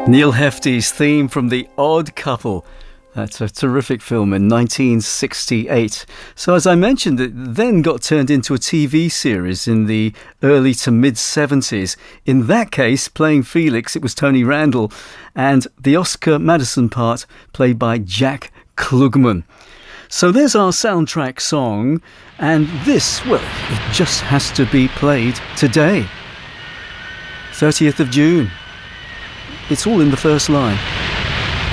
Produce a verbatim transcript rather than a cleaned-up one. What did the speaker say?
Neil Hefti's theme from The Odd Couple. That's a terrific film in nineteen sixty-eight. So as I mentioned, it then got turned into a T V series in the early to mid-seventies. In that case, playing Felix, it was Tony Randall, and the Oscar Madison part played by Jack Klugman. So there's our soundtrack song, and this, well, it just has to be played today. thirtieth of June. It's all in the first line.